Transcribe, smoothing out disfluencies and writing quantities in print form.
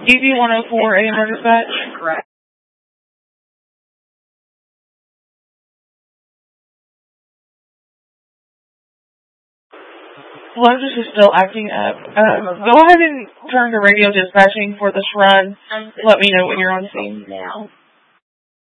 EV 104 AM dispatch? Correct. Lotus is still acting up. Go ahead and turn to radio dispatching for this run. Let me know when you're on scene. Now.